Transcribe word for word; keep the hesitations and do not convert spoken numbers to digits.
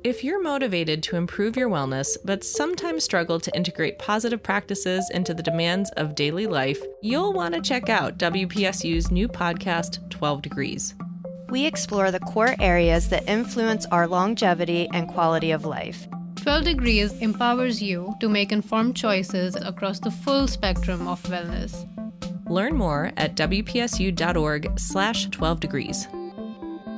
If you're motivated to improve your wellness, but sometimes struggle to integrate positive practices into the demands of daily life, you'll want to check out W P S U's new podcast, twelve degrees. We explore the core areas that influence our longevity and quality of life. twelve degrees empowers you to make informed choices across the full spectrum of wellness. Learn more at W P S U dot org slash twelve degrees.